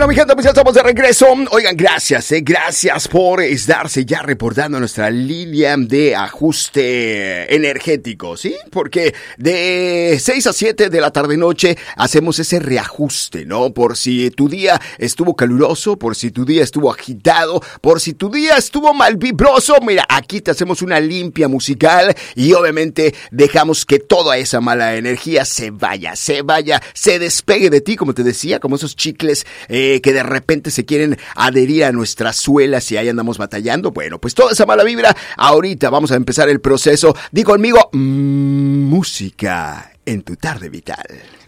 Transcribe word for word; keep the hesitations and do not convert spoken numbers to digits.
Bueno, mi gente, pues ya estamos de regreso. Oigan, gracias, eh, gracias por estarse ya reportando nuestra línea de ajuste energético, ¿sí? Porque de seis a siete de la tarde-noche hacemos ese reajuste, ¿no? Por si tu día estuvo caluroso, por si tu día estuvo agitado, por si tu día estuvo malvibroso. Mira, aquí te hacemos una limpia musical y obviamente dejamos que toda esa mala energía se vaya, se vaya, se despegue de ti, como te decía, como esos chicles eh, que de repente se quieren adherir a nuestras suelas y ahí andamos batallando. Bueno, pues toda esa mala vibra, ahorita vamos a empezar el proceso. Di conmigo, mmm, música en tu tarde vital.